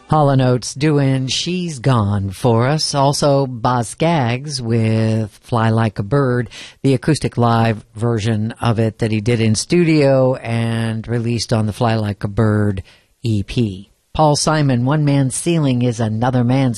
Hall & Oates doing She's Gone for us. Also, Boz Scaggs with Fly Like a Bird, the acoustic live version of it that he did in studio and released on the Fly Like a Bird EP. Paul Simon, One Man's Ceiling is Another Man's